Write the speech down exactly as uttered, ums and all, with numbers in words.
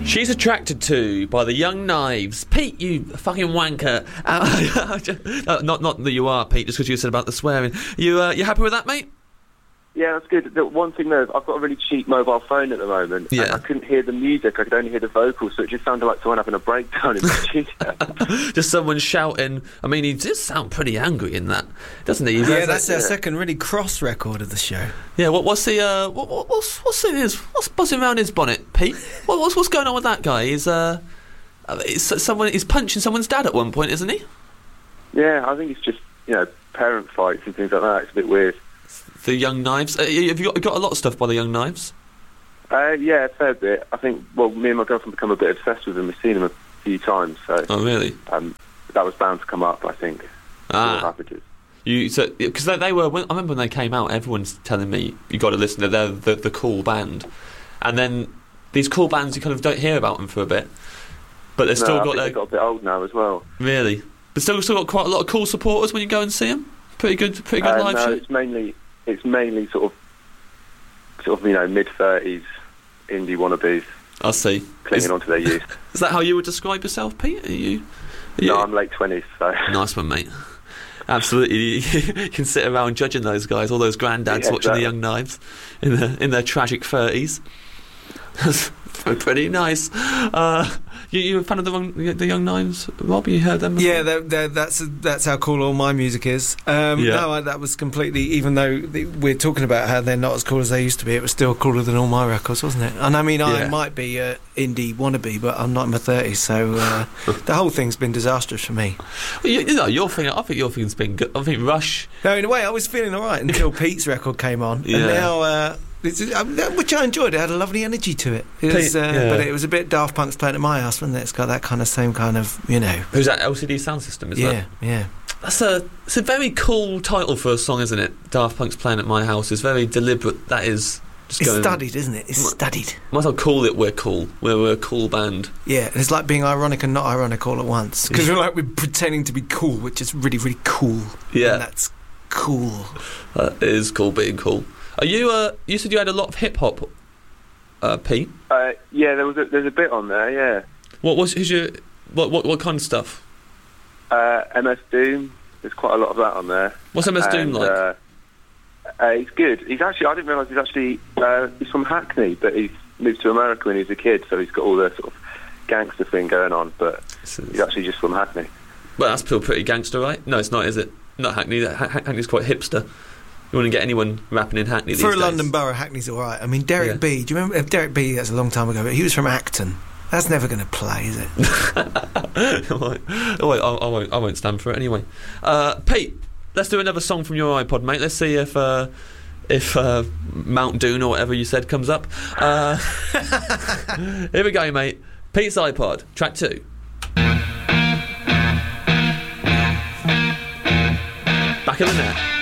She's attracted to by the Young Knives. Pete, you fucking wanker. Uh, not not that you are, Pete, just because you said about the swearing. You uh, you happy with that, mate? Yeah, that's good. The one thing though, I've got a really cheap mobile phone at the moment. Yeah. And I couldn't hear the music, I could only hear the vocals, so it just sounded like someone having a breakdown in the studio. Just someone shouting. I mean, he does sound pretty angry in that, doesn't he? Yeah, that's our second really cross record of the show. Yeah, what, what's the uh, what, what, what's what's in his what's buzzing around his bonnet, Pete? What, what's what's going on with that guy? He's uh, it's someone he's punching someone's dad at one point, isn't he? Yeah, I think it's just, you know, parent fights and things like that. It's a bit weird. The Young Knives. Uh, have you got, got a lot of stuff by the Young Knives? Uh, yeah, a fair bit. I think, well, me and my girlfriend become a bit obsessed with them. We've seen them a few times, so... Oh, really? Um, that was bound to come up, I think. Ah. You, so, because they, they were... When, I remember when they came out, everyone's telling me, you got to listen to their, the, the cool band. And then these cool bands, you kind of don't hear about them for a bit. But they've no, still I got... think Their, they've got a bit old now as well. Really? But still, still got quite a lot of cool supporters when you go and see them? Pretty good, pretty good uh, live no, show? it's mainly... It's mainly sort of, sort of, you know, mid-thirties indie wannabes. I see. Clinging Is, onto their youth. Is that how you would describe yourself, Pete? Are you? Are you no, I'm late twenties, so... Nice one, mate. Absolutely. You can sit around judging those guys, all those granddads yeah, watching exactly. the Young Knives in, the, in their tragic thirties. That's pretty nice. Uh, you, you a fan of the, the Young Knives, Rob? You heard them before? Yeah, they're, they're, that's that's how cool all my music is. Um, Yeah. No, I, that was completely. Even though the, we're talking about how they're not as cool as they used to be, it was still cooler than all my records, wasn't it? And I mean, I Yeah. might be uh, indie wannabe, but I'm not in my thirties, so uh, the whole thing's been disastrous for me. Well, you, you know, your thing. I think your thing's been good. I think Rush. No, in a way, I was feeling all right until Pete's record came on, Yeah. and now. Uh, It's, uh, which I enjoyed. It had a lovely energy to it. It was, uh, yeah. but it was a bit Daft Punk's Playing at My House, wasn't it? It's got that kind of same kind of, you know. Who's that? L C D Sound System, is yeah, that? yeah. That's a. It's a very cool title for a song, isn't it? Daft Punk's Playing at My House is very deliberate. That is. Just It's going, studied, isn't it? It's studied. Might as well call it We're Cool. We're, we're a cool band. Yeah, and it's like being ironic and not ironic all at once. Because we're like we're pretending to be cool, which is really, really cool. Yeah. And that's cool. That is cool being cool. Are you? Uh, you said you had a lot of hip hop, uh, Pete. Uh, yeah, there was a, there's a bit on there, yeah. What was who's your? What what what kind of stuff? Uh, M S Doom, there's quite a lot of that on there. What's M S Doom And, like? Uh, uh, he's good. He's actually, I didn't realise he's actually, uh, he's from Hackney, but he's moved to America when he was a kid, so he's got all the sort of gangster thing going on, but he's actually just from Hackney. Well, that's still pretty gangster, right? No, it's not, is it? Not Hackney. Ha- Hackney's quite hipster. You wouldn't get anyone rapping in Hackney these For a days. London borough, Hackney's all right. I mean, Derek Yeah. B. Do you remember uh, Derek B? That's a long time ago, but he was from Acton. That's never going to play, is it? I, won't, I, won't, I, won't, I won't stand for it anyway. Uh, Pete, let's do another song from your iPod, mate. Let's see if uh, if uh, Mount Doom or whatever you said comes up. Uh, here we go, mate. Pete's iPod, track two. Back of the net.